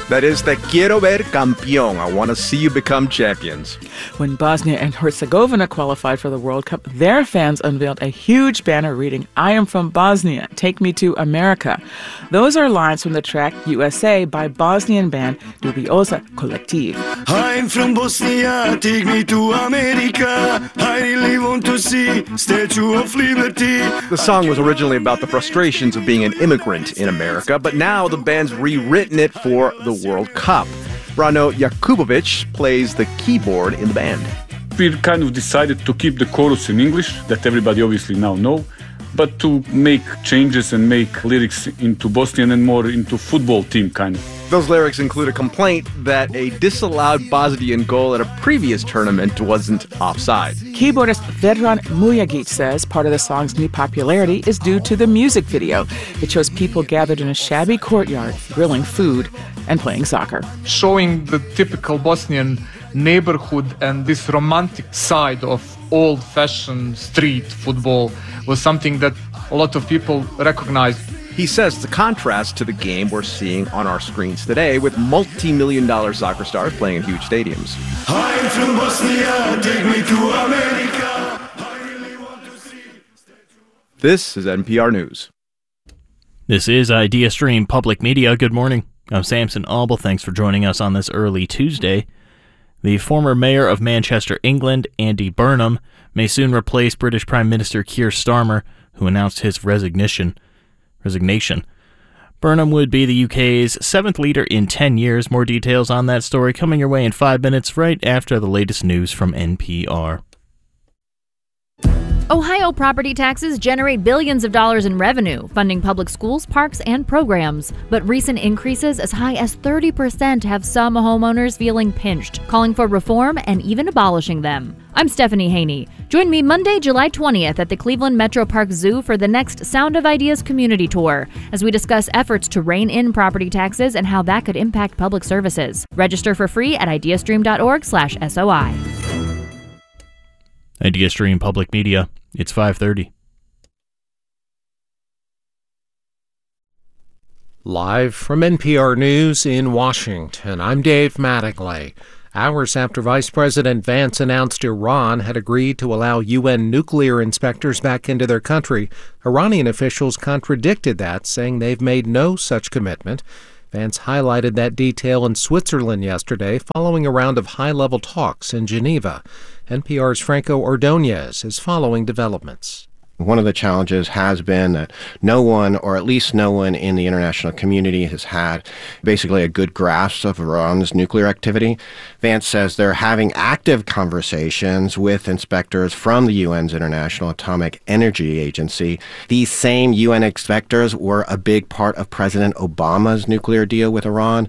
That is, te quiero ver campeón. I want to see you become champions. When Bosnia and Herzegovina qualified for the World Cup, their fans unveiled a huge banner reading, "I am from Bosnia, take me to America." Those are lines from the track USA by Bosnian band Dubioza Collective. I'm from Bosnia, take me to America. I really want to see Statue of Liberty. The song was originally about the frustrations of being an immigrant in America, but now the band's rewritten it for the World Cup. Brano Jakubovic plays the keyboard in the band. We kind of decided to keep the chorus in English, that everybody obviously now know, but to make changes and make lyrics into Bosnian and more into football team kind of. Those lyrics include a complaint that a disallowed Bosnian goal at a previous tournament wasn't offside. Keyboardist Vedran Mujagic says part of the song's new popularity is due to the music video. It shows people gathered in a shabby courtyard, grilling food and playing soccer. Showing the typical Bosnian neighborhood and this romantic side of old-fashioned street football was something that a lot of people recognized. He says it's a contrast to the game we're seeing on our screens today with multi-million-dollar soccer stars playing in huge stadiums. I'm from Bosnia, take me to America. I really want to see. This is NPR News. This is IdeaStream Public Media. Good morning. I'm Samson Auble. Thanks for joining us on this early Tuesday. The former mayor of Manchester, England, Andy Burnham, may soon replace British Prime Minister Keir Starmer, who announced his resignation. Burnham would be the UK's 7th leader in 10 years. More details on that story coming your way in 5 minutes, right after the latest news from NPR. Ohio property taxes generate billions of dollars in revenue, funding public schools, parks, and programs. But recent increases as high as 30% have some homeowners feeling pinched, calling for reform and even abolishing them. I'm Stephanie Haney. Join me Monday, July 20th at the Cleveland Metro Park Zoo for the next Sound of Ideas community tour as we discuss efforts to rein in property taxes and how that could impact public services. Register for free at ideastream.org/SOI. IdeaStream Public Media. It's 5:30. Live from NPR News in Washington, I'm Dave Mattingly. Hours after Vice President Vance announced Iran had agreed to allow UN nuclear inspectors back into their country, Iranian officials contradicted that, saying they've made no such commitment. Vance highlighted that detail in Switzerland yesterday following a round of high-level talks in Geneva. NPR's Franco Ordonez is following developments. One of the challenges has been that no one, or at least no one in the international community, has had basically a good grasp of Iran's nuclear activity. Vance says they're having active conversations with inspectors from the UN's International Atomic Energy Agency. These same UN inspectors were a big part of President Obama's nuclear deal with Iran.